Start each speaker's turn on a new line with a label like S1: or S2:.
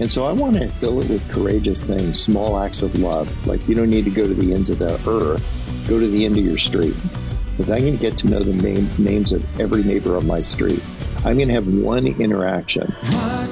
S1: And so I want to fill it with courageous things, small acts of love. Like, you don't need to go to the ends of the earth. Go to the end of your street. Because I'm going to get to know the names of every neighbor on my street. I'm going to have one interaction.
S2: What